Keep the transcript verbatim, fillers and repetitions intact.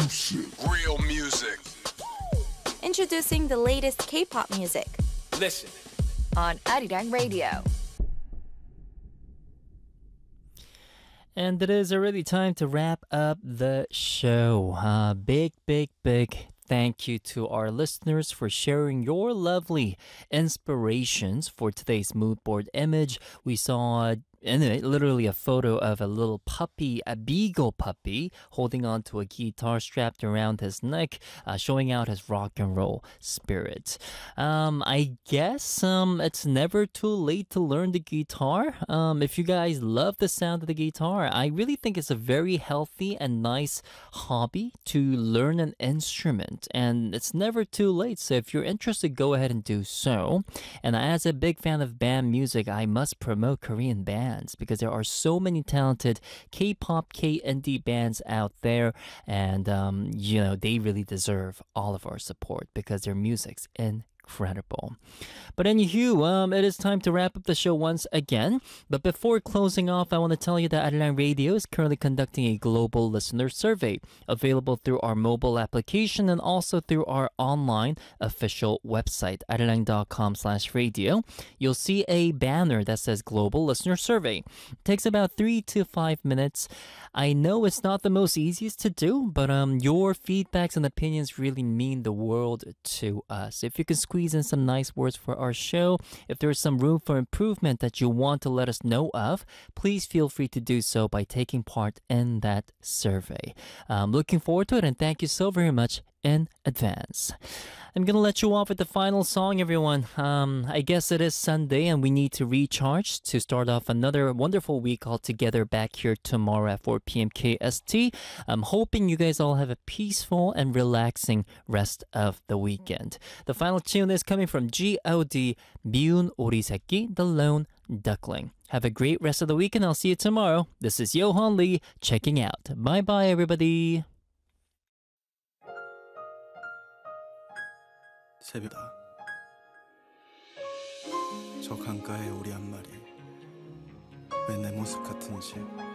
Real music. Introducing the latest K-pop music. Listen. On Arirang Radio. And it is already time to wrap up the show. Uh, big, big, big thank you to our listeners for sharing your lovely inspirations for today's mood board image. We saw in it, literally a photo of a little puppy, a beagle puppy, holding onto a guitar strapped around his neck, uh, showing out his rock and roll spirit. Um, I guess um, it's never too late to learn the guitar. Um, if you guys love the sound of the guitar, I really think it's a very healthy and nice hobby to learn an instrument, and it's never too late. So if you're interested, go ahead and do so. And as a big fan of band music, I must promote Korean bands, because there are so many talented K-pop, K-indie bands out there, and um, you know, they really deserve all of our support because their music's incredible. But anywho, um, it is time to wrap up the show once again. But before closing off, I want to tell you that Arirang Radio is currently conducting a global listener survey available through our mobile application and also through our online official website, arirang.com slash radio. You'll see a banner that says Global Listener Survey. It takes about three to five minutes. I know it's not the most easiest to do, but um, your feedbacks and opinions really mean the world to us. If you can squeeze in some nice words for our show, if there is some room for improvement that you want to let us know of, please feel free to do so by taking part in that survey. I'm looking forward to it, and thank you so very much in advance. I'm gonna let you off with the final song, everyone. Um, I guess it is Sunday and we need to recharge to start off another wonderful week all together back here tomorrow at four p.m. K S T. I'm hoping you guys all have a peaceful and relaxing rest of the weekend. The final tune is coming from G O D, 미운 오리 새끼, The Lone Duckling. Have a great rest of the week and I'll see you tomorrow. This is Yohan Lee checking out. Bye bye, everybody. 새벽이다. 저 강가에 오리 한 마리 왜 내 모습 같은지